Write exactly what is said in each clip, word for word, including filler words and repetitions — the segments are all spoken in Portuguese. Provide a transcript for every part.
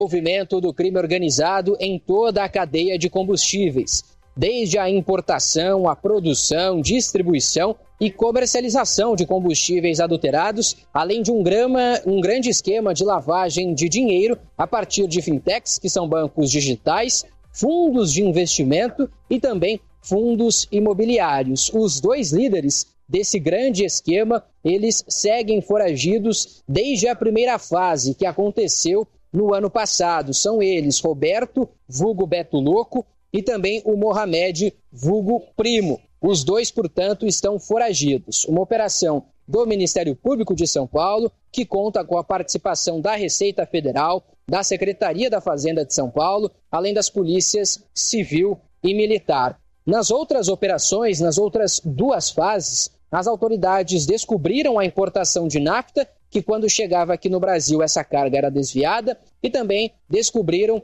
envolvimento do crime organizado em toda a cadeia de combustíveis, desde a importação, a produção, distribuição e comercialização de combustíveis adulterados, além de um, grama, um grande esquema de lavagem de dinheiro a partir de fintechs, que são bancos digitais, fundos de investimento e também fundos imobiliários. Os dois líderes desse grande esquema, eles seguem foragidos desde a primeira fase, que aconteceu no ano passado. São eles Roberto, vulgo Beto Louco, e também o Mohamed, vulgo Primo. Os dois, portanto, estão foragidos. Uma operação do Ministério Público de São Paulo, que conta com a participação da Receita Federal, da Secretaria da Fazenda de São Paulo, além das polícias civil e militar. Nas outras operações, nas outras duas fases, as autoridades descobriram a importação de nafta, que quando chegava aqui no Brasil essa carga era desviada, e também descobriram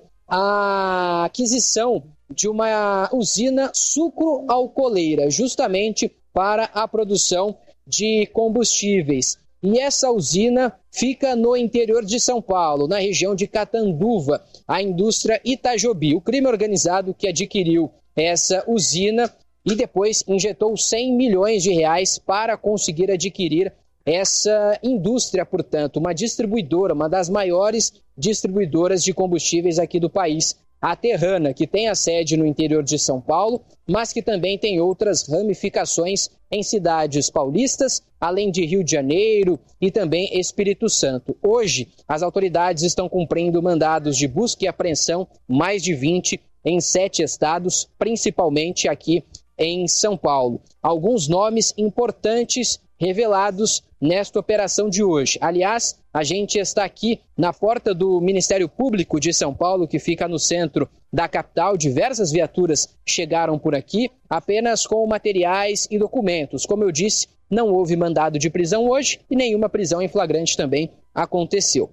a aquisição de uma usina sucroalcooleira, justamente para a produção de combustíveis. E essa usina fica no interior de São Paulo, na região de Catanduva, a indústria Itajobi. O crime organizado que adquiriu essa usina e depois injetou cem milhões de reais para conseguir adquirir essa indústria, portanto, uma distribuidora, uma das maiores distribuidoras de combustíveis aqui do país, a Terrana, que tem a sede no interior de São Paulo, mas que também tem outras ramificações em cidades paulistas, além de Rio de Janeiro e também Espírito Santo. Hoje, as autoridades estão cumprindo mandados de busca e apreensão, mais de vinte, em sete estados, principalmente aqui em São Paulo. Alguns nomes importantes revelados nesta operação de hoje. Aliás, a gente está aqui na porta do Ministério Público de São Paulo, que fica no centro da capital. Diversas viaturas chegaram por aqui, apenas com materiais e documentos. Como eu disse, não houve mandado de prisão hoje e nenhuma prisão em flagrante também aconteceu.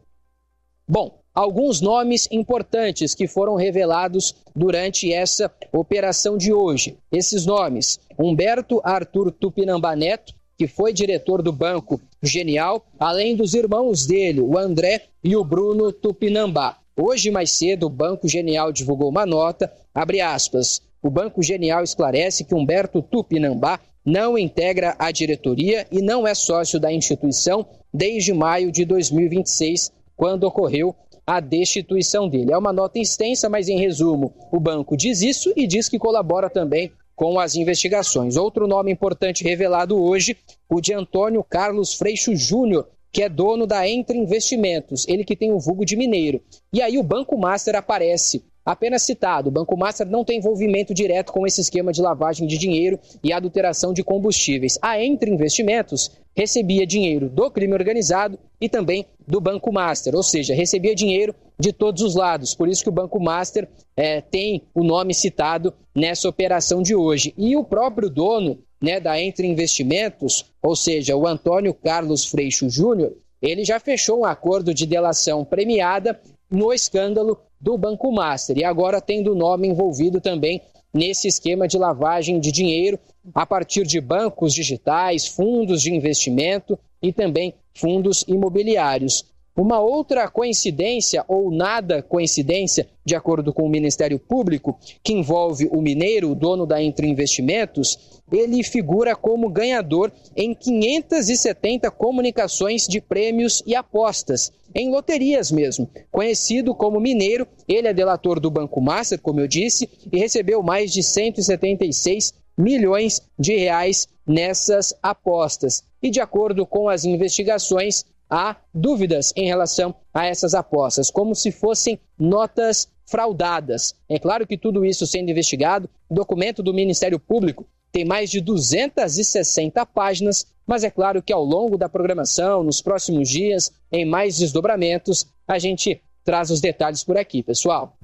Bom, alguns nomes importantes que foram revelados durante essa operação de hoje. Esses nomes: Humberto Arthur Tupinambá Neto, que foi diretor do Banco Genial, além dos irmãos dele, o André e o Bruno Tupinambá. Hoje, mais cedo, o Banco Genial divulgou uma nota, abre aspas, o Banco Genial esclarece que Humberto Tupinambá não integra a diretoria e não é sócio da instituição desde maio de dois mil e vinte e seis, quando ocorreu a destituição dele. É uma nota extensa, mas em resumo, o banco diz isso e diz que colabora também com as investigações. Outro nome importante revelado hoje, o de Antônio Carlos Freixo Júnior, que é dono da Entre Investimentos, ele que tem o vulgo de mineiro. E aí o Banco Master aparece, apenas citado. O Banco Master não tem envolvimento direto com esse esquema de lavagem de dinheiro e adulteração de combustíveis. A Entre Investimentos recebia dinheiro do crime organizado e também do Banco Master, ou seja, recebia dinheiro de todos os lados. Por isso que o Banco Master é, tem o nome citado nessa operação de hoje. E o próprio dono, né, da Entre Investimentos, ou seja, o Antônio Carlos Freixo Júnior, ele já fechou um acordo de delação premiada no escândalo do Banco Master. E agora tendo o nome envolvido também nesse esquema de lavagem de dinheiro a partir de bancos digitais, fundos de investimento e também fundos imobiliários. Uma outra coincidência, ou nada coincidência, de acordo com o Ministério Público, que envolve o mineiro, o dono da Entre Investimentos, ele figura como ganhador em quinhentas e setenta comunicações de prêmios e apostas, em loterias mesmo. Conhecido como mineiro, ele é delator do Banco Master, como eu disse, e recebeu mais de cento e setenta e seis milhões de reais nessas apostas. E de acordo com as investigações, há dúvidas em relação a essas apostas, como se fossem notas fraudadas. É claro que tudo isso sendo investigado, o documento do Ministério Público tem mais de duzentas e sessenta páginas, mas é claro que ao longo da programação, nos próximos dias, em mais desdobramentos, a gente traz os detalhes por aqui, pessoal.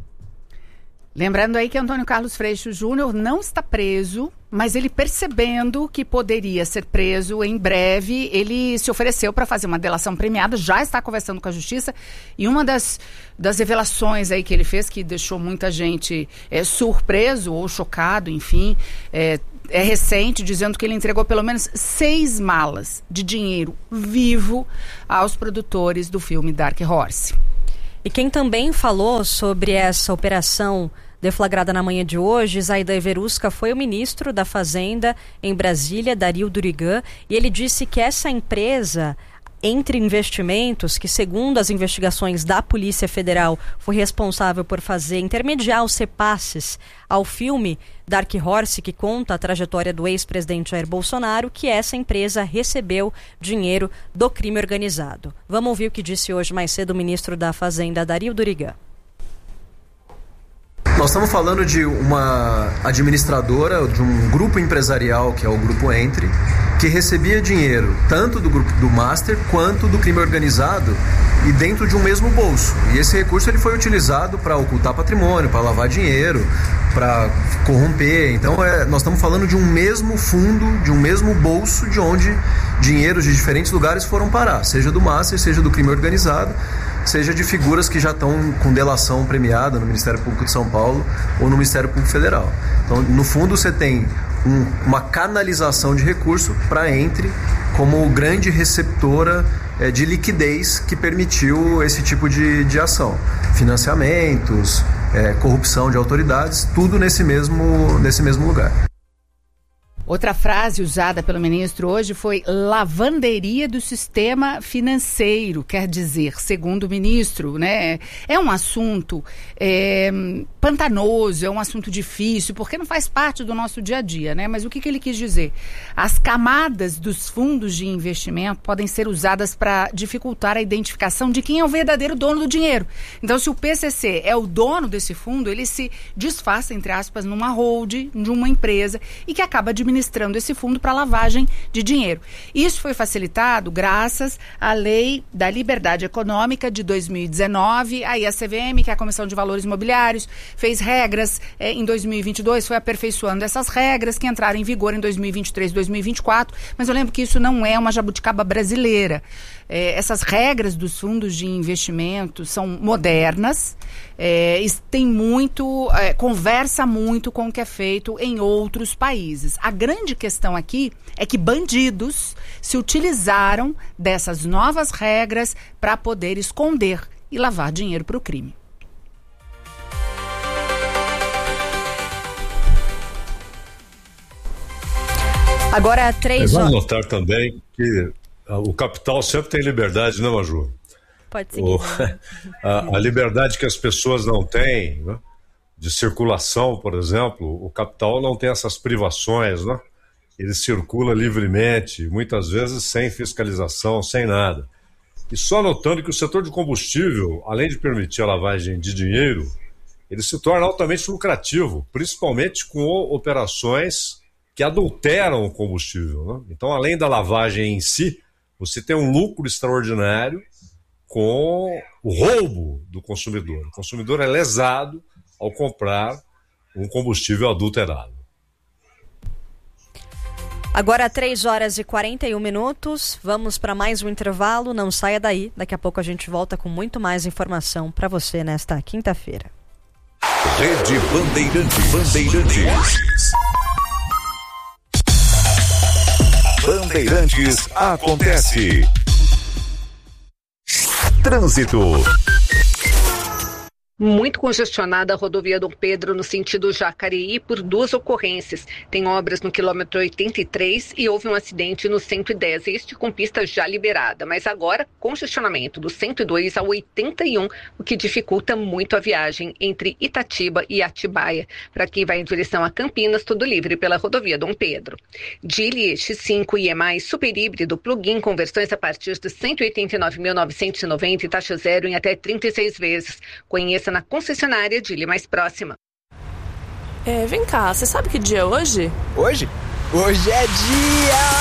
Lembrando aí que Antônio Carlos Freixo Júnior não está preso, mas ele, percebendo que poderia ser preso em breve, ele se ofereceu para fazer uma delação premiada, já está conversando com a Justiça, e uma das, das revelações aí que ele fez, que deixou muita gente é, surpreso ou chocado, enfim, é, é recente, dizendo que ele entregou pelo menos seis malas de dinheiro vivo aos produtores do filme Dark Horse. E quem também falou sobre essa operação deflagrada na manhã de hoje, Zaida Everusca, foi o ministro da Fazenda em Brasília, Dario Durigan, e ele disse que essa empresa, Entre Investimentos, que segundo as investigações da Polícia Federal foi responsável por fazer intermediar os repasses ao filme Dark Horse, que conta a trajetória do ex-presidente Jair Bolsonaro, que essa empresa recebeu dinheiro do crime organizado. Vamos ouvir o que disse hoje mais cedo o ministro da Fazenda, Dario Durigan. Nós estamos falando de uma administradora, de um grupo empresarial, que é o Grupo Entre, que recebia dinheiro tanto do grupo do Master quanto do crime organizado e dentro de um mesmo bolso. E esse recurso ele foi utilizado para ocultar patrimônio, para lavar dinheiro, para corromper. Então é, nós estamos falando de um mesmo fundo, de um mesmo bolso, de onde dinheiros de diferentes lugares foram parar, seja do Master, seja do crime organizado, seja de figuras que já estão com delação premiada no Ministério Público de São Paulo ou no Ministério Público Federal. Então, no fundo, você tem um, uma canalização de recurso para Entre como grande receptora é, de liquidez que permitiu esse tipo de, de ação. Financiamentos, é, corrupção de autoridades, tudo nesse mesmo, nesse mesmo lugar. Outra frase usada pelo ministro hoje foi lavanderia do sistema financeiro, quer dizer, segundo o ministro, né? É um assunto é, pantanoso, é um assunto difícil, porque não faz parte do nosso dia a dia, né? Mas o que, que ele quis dizer? As camadas dos fundos de investimento podem ser usadas para dificultar a identificação de quem é o verdadeiro dono do dinheiro. Então, se o P C C é o dono desse fundo, ele se disfarça, entre aspas, numa holding de uma empresa e que acaba administrando esse fundo para lavagem de dinheiro. Isso foi facilitado graças à Lei da Liberdade Econômica de dois mil e dezenove, aí a C V M, que é a Comissão de Valores Imobiliários, fez regras eh, em dois mil e vinte e dois, foi aperfeiçoando essas regras que entraram em vigor em dois mil e vinte e três, dois mil e vinte e quatro, mas eu lembro que isso não é uma jabuticaba brasileira. Eh, essas regras dos fundos de investimento são modernas, eh, tem muito, eh, conversa muito com o que é feito em outros países. A grande questão aqui é que bandidos se utilizaram dessas novas regras para poder esconder e lavar dinheiro para o crime. Agora, três Vamos horas. notar também que o capital sempre tem liberdade, não, Maju? Pode seguir. O, a, a liberdade que as pessoas não têm, né? De circulação, por exemplo, o capital não tem essas privações, né? Ele circula livremente, muitas vezes sem fiscalização, sem nada. E só notando que o setor de combustível, além de permitir a lavagem de dinheiro, ele se torna altamente lucrativo, principalmente com operações que adulteram o combustível, né? Então, além da lavagem em si, você tem um lucro extraordinário com o roubo do consumidor. O consumidor é lesado ao comprar um combustível adulterado. Agora, três horas e quarenta e um minutos, vamos para mais um intervalo, não saia daí, daqui a pouco a gente volta com muito mais informação para você nesta quinta-feira. Rede Bandeirantes. Bandeirantes. Bandeirantes acontece. Trânsito. Muito congestionada a rodovia Dom Pedro no sentido Jacareí por duas ocorrências. Tem obras no quilômetro oitenta e três e houve um acidente no cento e dez, este com pista já liberada. Mas agora, congestionamento do cento e dois ao oitenta e um, o que dificulta muito a viagem entre Itatiba e Atibaia. Para quem vai em direção a Campinas, tudo livre pela rodovia Dom Pedro. Geely X cinco e E+, super híbrido, plug-in com versões a partir de cento e oitenta e nove mil novecentos e noventa e taxa zero em até trinta e seis vezes. Conheça na concessionária Geely mais próxima. É, vem cá, você sabe que dia é hoje? Hoje? Hoje é dia...